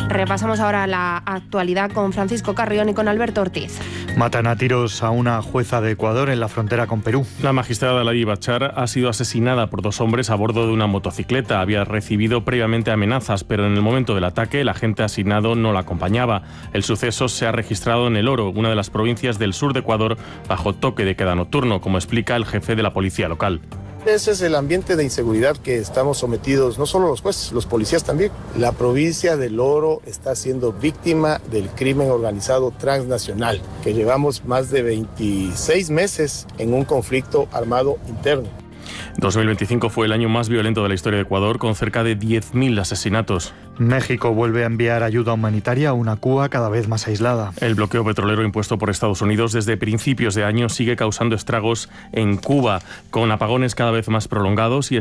Repasamos ahora la actualidad con Francisco Carrión y con Alberto Ortiz. Matan a tiros a una jueza de Ecuador en la frontera con Perú. La magistrada Ladi Bachar ha sido asesinada por 2 hombres a bordo de una motocicleta. Había recibido previamente amenazas, pero en el momento del ataque el agente asignado no la acompañaba. El suceso se ha registrado en El Oro, una de las provincias del sur de Ecuador, bajo toque de queda nocturno, como explica el jefe de la policía local. Ese es el ambiente de inseguridad que estamos sometidos, no solo los jueces, los policías también. La provincia del Oro está siendo víctima del crimen organizado transnacional, que llevamos más de 26 meses en un conflicto armado interno. 2025 fue el año más violento de la historia de Ecuador, con cerca de 10.000 asesinatos. México vuelve a enviar ayuda humanitaria a una Cuba cada vez más aislada. El bloqueo petrolero impuesto por Estados Unidos desde principios de año sigue causando estragos en Cuba, con apagones cada vez más prolongados y